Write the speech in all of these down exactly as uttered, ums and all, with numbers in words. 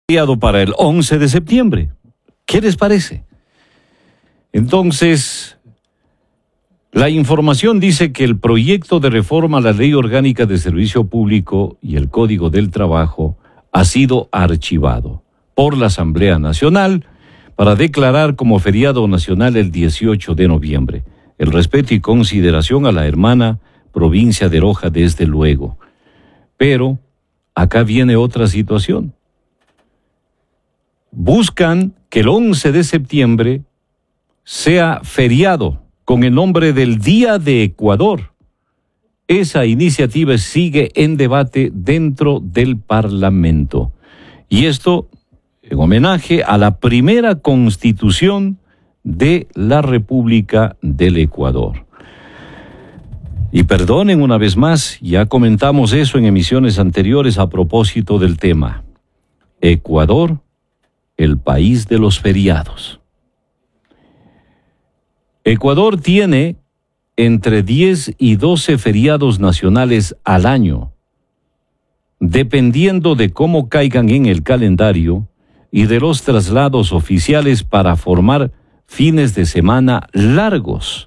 feriado para el once de septiembre. ¿Qué les parece? Entonces, la información dice que el proyecto de reforma a la Ley Orgánica de Servicio Público y el Código del Trabajo ha sido archivado por la Asamblea Nacional para declarar como feriado nacional el dieciocho de noviembre. El respeto y consideración a la hermana provincia de Loja, desde luego. Pero acá viene otra situación. Buscan que el once de septiembre sea feriado con el nombre del Día de Ecuador. Esa iniciativa sigue en debate dentro del Parlamento. Y esto en homenaje a la primera constitución de la República del Ecuador. Y perdonen una vez más, ya comentamos eso en emisiones anteriores a propósito del tema. Ecuador, el país de los feriados. Ecuador tiene entre diez y doce feriados nacionales al año, dependiendo de cómo caigan en el calendario y de los traslados oficiales para formar fines de semana largos.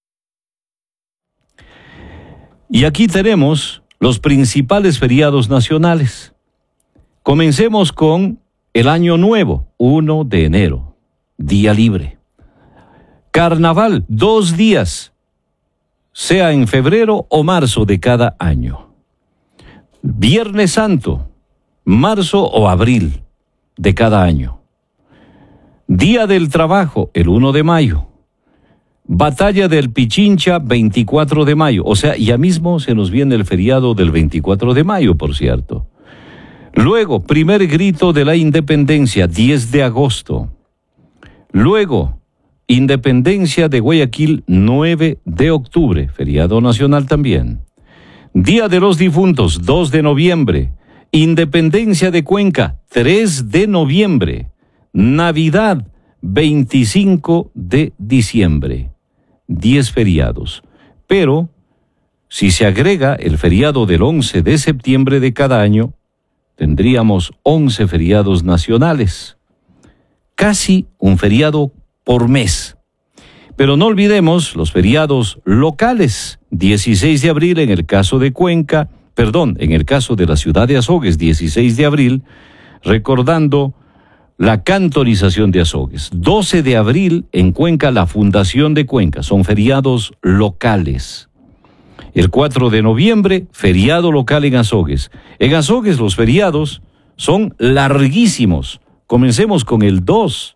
Y aquí tenemos los principales feriados nacionales. Comencemos con el Año Nuevo, primero de enero, día libre. Carnaval, dos días, sea en febrero o marzo de cada año. Viernes Santo, marzo o abril de cada año. Día del Trabajo, el primero de mayo. Batalla del Pichincha, veinticuatro de mayo. O sea, ya mismo se nos viene el feriado del veinticuatro de mayo, por cierto. Luego, primer grito de la independencia, diez de agosto. Luego, independencia de Guayaquil, nueve de octubre, feriado nacional también. Día de los difuntos, dos de noviembre. Independencia de Cuenca, tres de noviembre. Navidad, veinticinco de diciembre. diez feriados. Pero, si se agrega el feriado del once de septiembre de cada año, tendríamos once feriados nacionales. Casi un feriado por mes. Pero no olvidemos los feriados locales. dieciséis de abril en el caso de Cuenca, perdón, en el caso de la ciudad de Azogues, dieciséis de abril, recordando la cantorización de Azogues. doce de abril en Cuenca, la fundación de Cuenca. Son feriados locales. El cuatro de noviembre, feriado local en Azogues. En Azogues los feriados son larguísimos. Comencemos con el dos,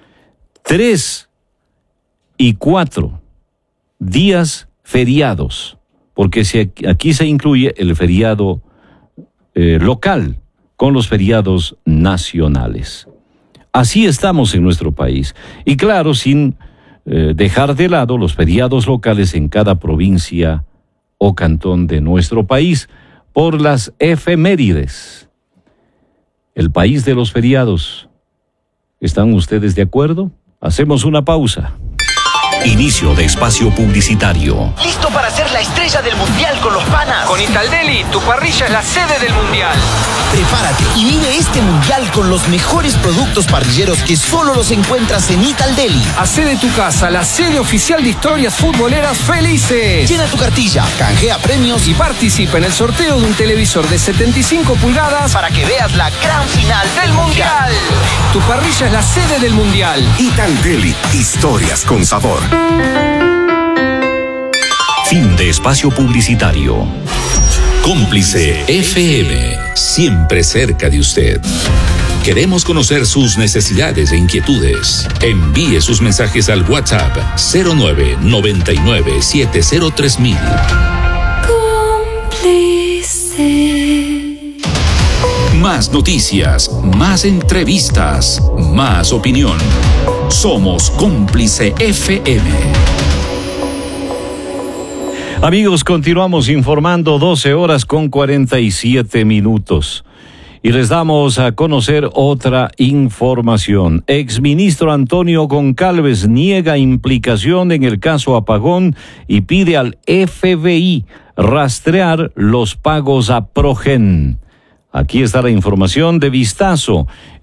tres y cuatro días feriados, porque si aquí se incluye el feriado eh, local con los feriados nacionales. Así estamos en nuestro país. Y claro, sin eh, dejar de lado los feriados locales en cada provincia o cantón de nuestro país, por las efemérides. El país de los feriados. ¿Están ustedes de acuerdo? Hacemos una pausa. Inicio de espacio publicitario. ¿Listo para ser la estrella del mundial con los panas? Con Italdeli, tu parrilla es la sede del mundial. Prepárate y vive este mundial con los mejores productos parrilleros que solo los encuentras en Italdeli. Hacé de tu casa la sede oficial de historias futboleras felices. Llena tu cartilla, canjea premios y participa en el sorteo de un televisor de setenta y cinco pulgadas para que veas la gran final del mundial. Tu parrilla es la sede del mundial. Italdeli, historias con sabor. Fin de espacio publicitario. Cómplice F M, siempre cerca de usted. Queremos conocer sus necesidades e inquietudes. Envíe sus mensajes al WhatsApp cero nueve noventa y nueve setenta tres mil. Cómplice. Más noticias, más entrevistas, más opinión. Somos Cómplice F M. Amigos, continuamos informando, doce horas con cuarenta y siete minutos. Y les damos a conocer otra información. Exministro Antonio Goncalves niega implicación en el caso Apagón y pide al F B I rastrear los pagos a Progen. Aquí está la información de Vistazo.